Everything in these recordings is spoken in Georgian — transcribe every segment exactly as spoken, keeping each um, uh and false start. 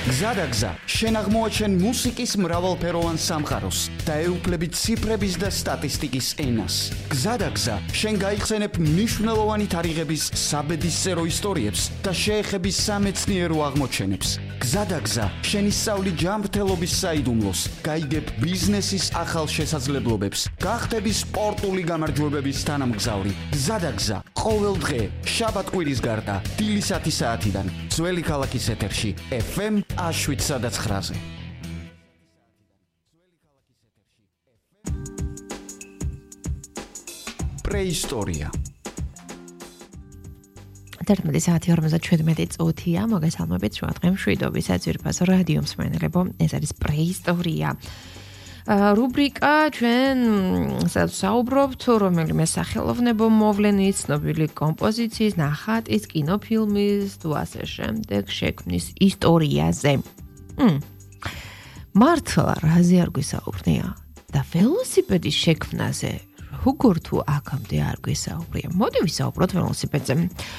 გზადაგზა, შენ აღმოაჩენ მუსიკის მრავალფეროვან სამყაროს და ეუფლები ციფრების და სტატისტიკის ენას. გზადაგზა, შენ გაიხსენებ მნიშვნელოვანი თარიღების საბედისწერო ისტორიებს და შეეხები სამეცნიერო აღმოჩენებს. გზადაგზა, შენ ისწავლი ჯანმრთელობის საიდუმლოს, გაიგებ ბიზნესის ახალ შესაძლებლობებს, გახდები სპორტული გამარჯვებების თანამგზავრი. გზადაგზა, ყოველ დღე, შაბათ-კვირის გარდა, დილისათი საათიდან, ძველი ქალაქის ეთერში, ეფ ემ შვიდ ცხრაზე. პრეისტორია. თერთმეტი საათი ორმოცდაშვიდმეტი წუთია, მოგესალმებით შუა დღე მშვიდობისა ძვირფასო რადიო მსმენელებო, ეს არის პრეისტორია. რუბრიკა ჩვენ საუბრობთ რომელიმე სახელოვნებო მოვლენის, ცნობილი კომპოზიციის, ნახატის, კინოფილმის თუ ასე შემდეგ შექმნის ისტორიაზე. მ მართლა რაზე არ გვისაუბრნია და ველოსიპედის შექმნაზე როგორ თუ აქამდე არ გვისაუბრია. მოდი ვისაუბროთ ველოსიპედზე.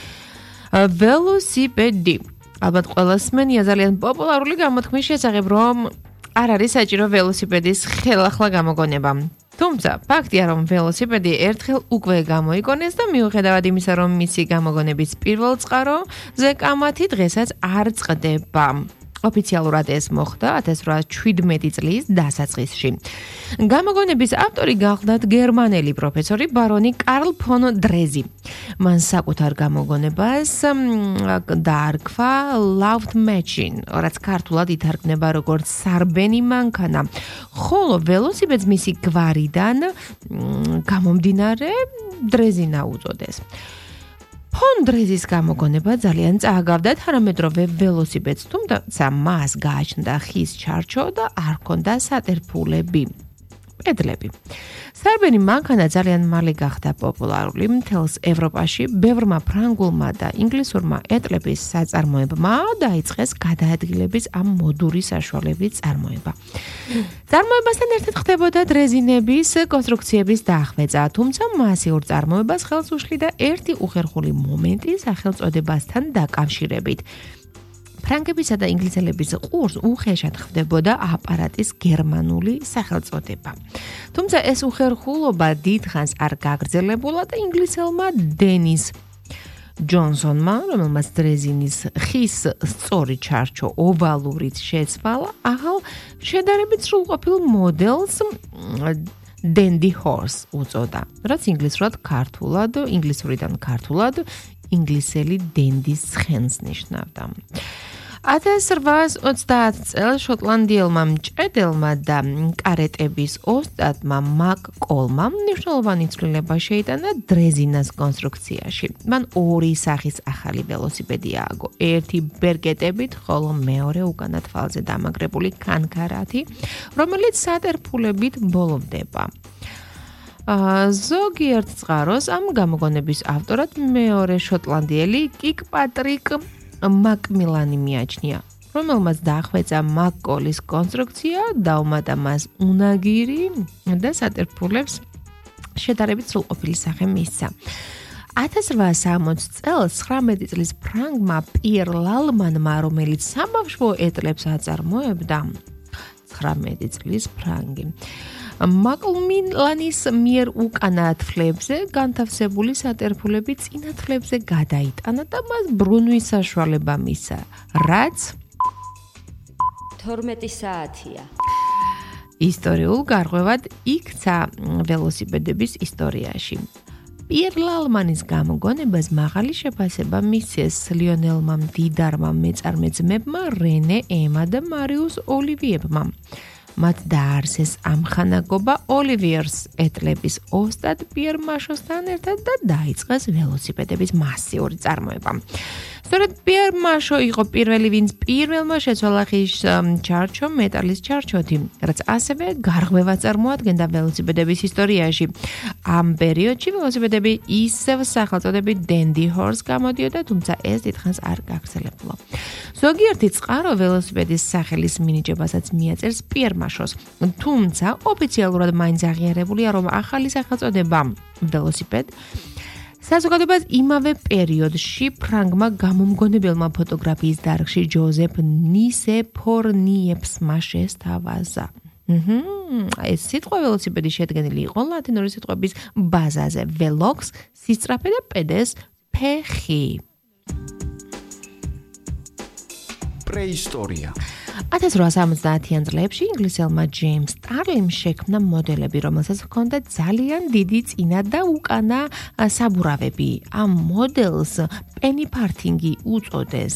ველოსიპედი ალბათ ყველას მენია ძალიან პოპულარული გამოთქმის შესახებ, რომ არ არის საჭირო ველოსიპედის ხელახლა გამოგონება. თუმცა ფაქტია, რომ ველოსიპედი ერთხელ უკვე გამოიგონეს და მიუხედავად იმისა, რომ მისი გამოგონების პირველ წყაროზე კამათი დღესაც არ წყდება. ოფიციალურად ეს მოხდა ათას რვაასაშვიდმეტი წლის დასაწყისში. გამოგონების ავტორი გახლდათ გერმანელი პროფესორი ბარონი კარლ ფონ დრეზი. მან საკუთარ გამოგონებას დაარქვა Loved Machine, რაც ქართულად ითარგმნება როგორც სარბენი მანქანა, ხოლო ველოსიპედს მისი გვარიდან გამომდინარე დრეზინა უწოდეს. ფონ დრეზის გამოგონება ძალიან წააგავდა თანამედროვე ველოსიპედს, თუმცა მას გააჩნდა ხის ჩარჩო და არ ჰქონდა სატერფულები, პედლები. სარბენი მანქანა ძალიან მალე გახდა პოპულარული მთელს ევროპაში. ბევრმა ფრანგულმა და ინგლისურმა ეტლების საწარმოებმა დაიწყეს გადაადგილების ამ მოდური საშუალების წარმოება. წარმოებასთან ერთად ხდებოდა დრეზინების კონსტრუქციების დახვეწა, თუმცა მასიურ წარმოებას ხელს უშლიდა ერთი უხერხული მომენტი სახელწოდებასთან დაკავშირებით. ფრანგებისა და ინგლისელების ყურს უხეშად ხვდებოდა აპარატის გერმანული სახელწოდება. თუმცა ეს უხერხულობა დიდხანს არ გაგრძელებულა და ინგლისელმა დენის ჯონსონმა, რომელმაც დრეზინის ხის სწორი ჩარჩო ოვალურით შეცვალა, ახალ შედარებით სრულყოფილ მოდელს Dandy Horse უწოდა, რაც ინგლისურად ქართულად, ინგლისურიდან ქართულად ინგლისელი დენდის ცხენს ნიშნავდა. ათას რვაასი ოცდაათი წელს შოტლანდიელმა მჭედელმა და კარეტების ოსტატმა მაკ კოლმა მნიშვნელოვანი ცვლილება შეიტანა დრეზინას კონსტრუქციაში. მან ორი სახის ახალი ველოსიპედი ააგო, ერთი ბერგეტებით, ხოლო მეორე უკანა თვალზე დამაგრებული კანკარათი, რომელიც სატერფულებით ბოლოვდება. ზოგიერთ წყაროს ამ გამოგონების ავტორად მეორე შოტლანდიელი კიკპატრიკ მაკმილანი მიაჩნია, რომელმაც დაახვეწა მაკ-კოლის კონსტრუქცია, დაუმატა მას უნაგირი და სატერფულებს შედარებით სრულყოფილი სახე მისცა. ათას რვაასი სამოცდაათი წელს ცხრამეტი წლის ფრანგმა პიერ ლალმანმა, რომელიც საბავშვო ეტლებს აწარმოებდა, ცხრამეტი წლის ფრანგი, მაკმილანის მიერ უკანა თვლებზე განთავსებული სატერფულები წინა თვლებზე გადაიტანა და მას ბრუნვის საშუალება მისცა, რაც თორმეტი საათია. ისტორიულ გარღვევად იქცა ველოსიპედების ისტორიაში. პიერ ლალმანის გამოგონებას მაღალი შეფასება მისცეს ლიონელმა მდიდარმა მეწარმე ძმებმა რენე, ემა და მარიუს ოლივიებმა. მათ დაარსეს ამხანაგობა ოლივიერს ეტლების ოსტატ პიერ მაშოსთან ერთად და დაიწყეს ველოსიპედების მასიური წარმოება. სწორედ პიერ მაშო იყო პირველი, ვინც პირველმა შეცვალა ხის ჩარჩო მეტალის ჩარჩოთი, რაც ასევე გარღვევა წარმოადგენდა ველოსიპედების ისტორიაში. ამ პერიოდში ველოსიპედები ისევ სახელწოდებით Dandy Horse გამოდიოდა, თუმცა ეს დიდხანს არ გაგრძელებულა. ზოგიერთი წყარო ველოსიპედის სახელის მინიჭებასაც მიაწერს პიერ მაშოს, თუმცა ოფიციალურად მაინც აღიარებულია, რომ ახალი სახელწოდება ველოსიპედ საზოგადოებას იმავე პერიოდში ფრანგმა გამომგონებელმა ფოტოგრაფიის დარგში ჯოზეფ ნისეფორნიევსმა შესთავაზა. ეს სიტყვა ველოსიპედი შედგენილი იყო ლათინური სიტყვების ბაზაზე velox სისწრაფე და pedes ფეხი. პრეისტორია. ათას რვაასა ორმოცდაათიან წლებში ინგლისელმა ჯეიმს სტარლიმ შექმნა მოდელები, რომელსაც ჰქონდა ძალიან დიდი წინა და უკანა საბურავები. ამ მოდელს პენი ფართინგი უწოდეს.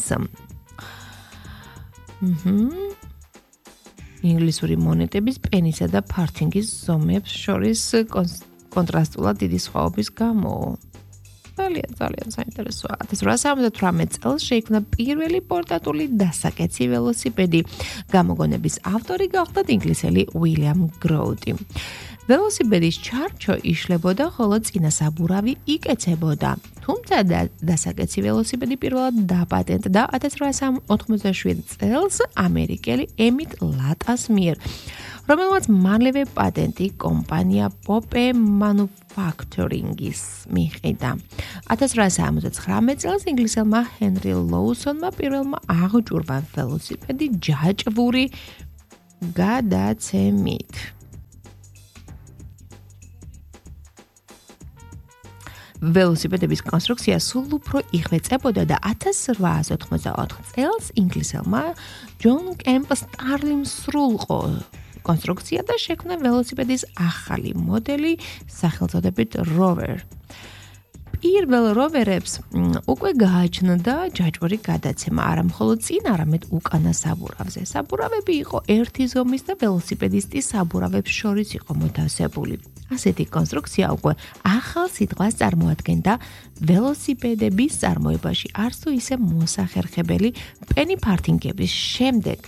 ინგლისური მონეტების პენისა და ფართინგის ზომებს შორის კონტრასტულად დიდი სხვაობის გამო. ძალიან ძალიან საინტერესოა. ათას რვაასა ორმოცდათვრამეტ წელს შეიქმნა პირველი პორტატული დასაკეცი ველოსიპედი. გამოგონების ავტორი გახლდათ ინგლისელი უილიამ გროუტი. ველოსიპედის ჩარჩო იშლებოდა, ხოლო წინა საბურავი იკეცებოდა. თუმცა დასაკეცი ველოსიპედი პირველად დაპატენტდა ათას რვაასა ოთხმოცდაშვიდ წელს ამერიკელი ემიტ ლატას მიერ, რომელმაც მალევე პატენტი კომპანია Pope Manufacturing-ის მიჰყიდა. ათას რვაასა ორმოცდაცხრამეტ წელს ინგლისელმა ჰენრი ლოუსონმა პირველმა აღჭურვა ველოსიპედი ჯაჭვური გადაცემით. ველოსიპედების კონსტრუქცია სულ უფრო იხვეწებოდა და ათას რვაასა ოთხმოცდაოთხ წელს ინგლისელმა ჯონ კემპ სტარლიმ სრულყო კონსტრუქცია და შექმნა ველოსიპედის ახალი მოდელი სახელწოდებით Rover. პირველ როვერებს უკვე გააჩნდა ჯაჭვური გადაცემა, არა მხოლოდ წინ, არამედ უკანა საბურავზე. საბურავები იყო ერთი ზომის და ველოსიპედისტის საბურავებს შორის იყო მოთავსებული. ასეთი კონსტრუქცია უკვე ახალ სიტყვას წარმოადგენდა ველოსიპედების წარმოებაში, არც თუ ისე მოსახერხებელი პენი ფართინგების შემდეგ.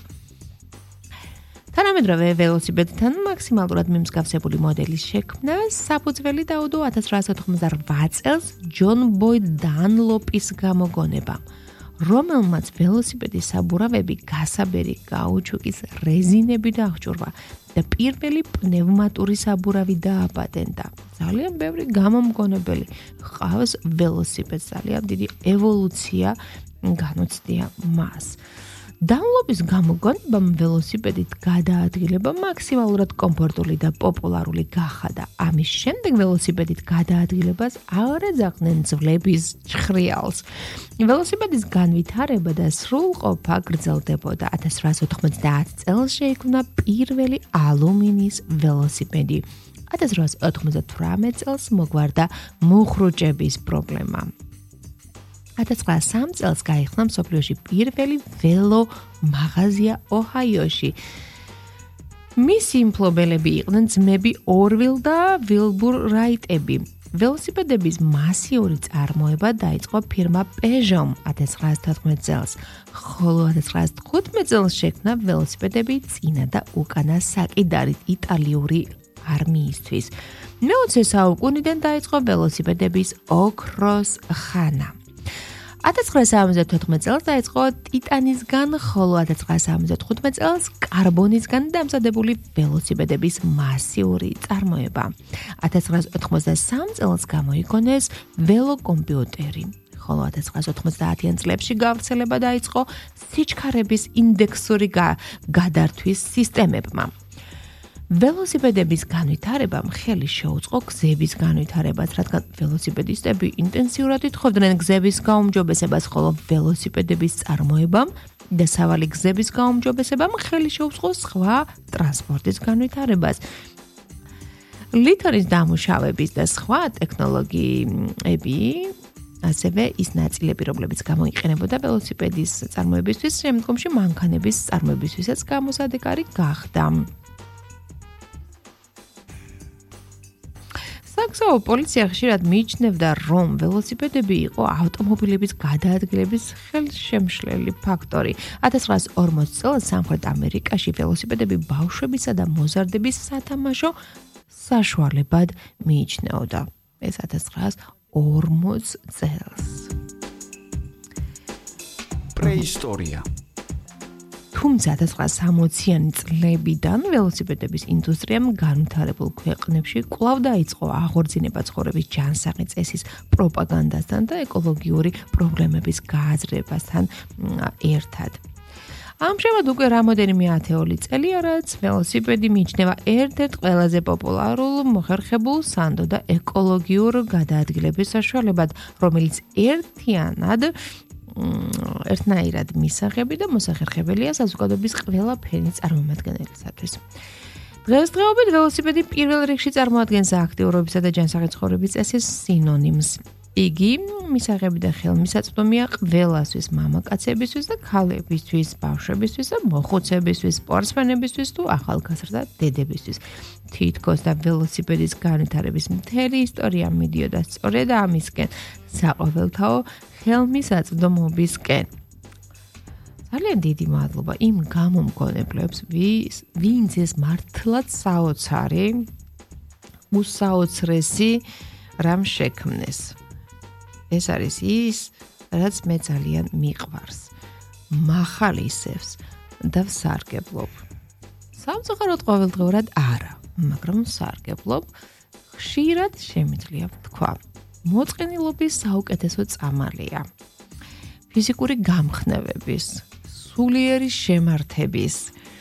თანამედროვე ველოსიპედთან მაქსიმალურად მიმსგავსებული მოდელის შექმნა საფუძველი დაუდო ათას რვაასა ოთხმოცდარვა წელს ჯონ ბოიდ დანლოპის გამოგონებამ, რომელმაც ველოსიპედის საბურავები გასაბერი გაუჩუკის რეზინები აღჭურვა და პირველი პნევმატური საბურავი დააპატენტა. ძალიან ბევრი გამომგონებელი ჰყავს ველოსიპედს, ძალიან დიდი ევოლუცია განუცდია მას. დანლოპის გამოგონებამ ველოსიპედით გადაადგილება მაქსიმალურად კომფორტული და პოპულარული გახადა. ამის შემდეგ ველოსიპედით გადაადგილებას არ ეძახდნენ ძვლების ჩხრიალს. ველოსიპედის განვითარება და სრულყოფა გრძელდებოდა. ათას რვაასა ოთხმოცდაათ წელს შეიქმნა პირველი ალუმინის ველოსიპედი. ათას რვაასა ოთხმოცდათვრამეტ წელს მოგვარდა მუხრუჭების პრობლემა. ათას ცხრაასა სამ წელს გაიხსნა მსოფლიოში პირველი ველო მაღაზია ოჰაიოში. მისი მფლობელები იყვნენ ძმები ორვილ და ვილბურ რაიტები. ველოსიპედების მასიური წარმოება დაიწყო ფირმა Peugeot ათას ცხრაასა თოთხმეტ წელს, ხოლო ათას ცხრაასა თხუთმეტ წელს შექმნა ველოსიპედები წინა და უკანა საკიდარით იტალიური არმიისთვის. მეოცე საუკუნიდან დაიწყო ველოსიპედების ოქროს ხანა. ათას ცხრაასა ორმოცდათოთხმეტ წელს დაიწყო ტიტანისგან, ხოლო ათას ცხრაასა ორმოცდათხუთმეტ წელს კარბონისგან დამზადებული ველოსიპედების მასიური წარმოება. ათას ცხრაასა ოთხმოცდასამ წელს გამოიგონეს ველოკომპიუტერი, ხოლო ათას ცხრაასა ოთხმოცდაათიან წლებში გავრცელება დაიწყო სიჩქარების ინდექსური გადართვის სისტემებმა. ველოსიპედების განვითარებამ ხელი შეუწყო გზების განვითარებას, რადგან ველოსიპედისტები ინტენსიურად ითხოვდნენ გზების გაუმჯობესებას, ხოლო ველოსიპედების წარმოებამ და სავალი გზების გაუმჯობესებამ ხელი შეუწყო სხვა ტრანსპორტის განვითარებას. ლითონის დამუშავების და სხვა ტექნოლოგიები, ასევე ის ნაწილები, რომლებიც გამოიყენებოდა ველოსიპედის წარმოებისთვის, შემდგომში მანქანების წარმოებისთვისაც გამოსადეგარი გახდა. საქსაო პოლიცია ხშირად მიიჩნევდა, რომ ველოსიპედები იყო ავტომობილების გადაადგილების ხელშემშლელი ფაქტორი. ათას ცხრაასა ორმოცდ წელს სამხრეთ ამერიკაში ველოსიპედები ბავშვებისა და მოზარდების სათამაშო საშუალებად მიიჩნეოდა. ეს ათას ცხრაასა ორმოცდ წელს. პრეისტორია. თუმცა ათას ცხრაასი სამოციანი წლებიდან ველოსიპედების ინდუსტრიამ განვითარებულ ქვეყნებში კვლავ დაიწყო აღორძინება ცხოვრების ჯანსაღი წესის პროპაგანდასთან და ეკოლოგიური პრობლემების გააზრებასთან ერთად. ამჟამად უკვე რამოდენიმე ათეული წელია, რაც ველოსიპედი მიიჩნევა ერთ-ერთ ყველაზე პოპულარულ, მოხერხებულ, სანდო და ეკოლოგიურ გადაადგილების საშუალებად, რომელიც ერთიანად ერთნაირად მისაღები და მოსახერხებელია საზოგადოების ყველა ფენის წარმომადგენელისათვის. დღესდღეობით ველოსიპედი პირველ რიგში წარმოადგენს აქტიურობისა და ჯანსაღი ცხოვრების წესის სინონიმს. იგი მისაღები და ხელმისაწვდომია ყველასთვის, მამაკაცებისთვის და ქალებისთვის, ბავშვებისთვის და მოხუცებისთვის, სპორტსმენებისთვის თუ ახალგაზრდა დედებისთვის. თითქოს და ველოსიპედის განვითარების მთელი ისტორია მიდიოდა სწორედ ამისკენ, საყოველთაო ხელმისაწვდომობისკენ. ძალიან დიდი მადლობა იმ გამომგონებლებს, ვინც ეს მართლაც საოცარი, უსაოცრესი რამ შექმნეს. ეს არის ის, რაც მე ძალიან მიყვარს. მახალისებს და ვსარგებლობ. სამწუხაროდ ყოველდღიურად არა, მაგრამ ვსარგებლობ. ხშირად შემიძლია ვთქვა. მოწყენილობის საუკეთესო წამალია. ფიზიკური გამხნევების, სულიერი შემართების,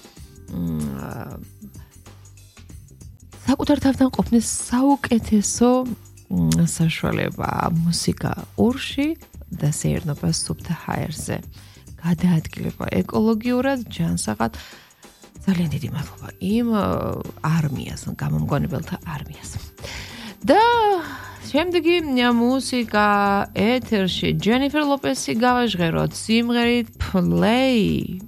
საკუთარ თავთან ყოფნის საუკეთესო საშუალება მუსიკა ორში და სეირნობა სუფთა ჰაერზე. გადაადგილება ეკოლოგიურად, ჯანსაღად. ძალიან დიდი მადლობა იმ არმიას, გამომგონებელთა არმიას. და შემდეგი მუსიკა ეთერში ჯენიფერ ლოპესი გავაჟღეროთ სიმღერით Play.